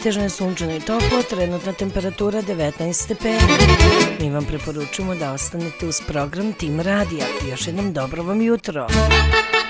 pretežno je sunčano i toplo, trenutna temperatura 19 stepeni. Mi vam preporučujemo da ostanete uz program Tim Radija. Još jednom dobro vam jutro.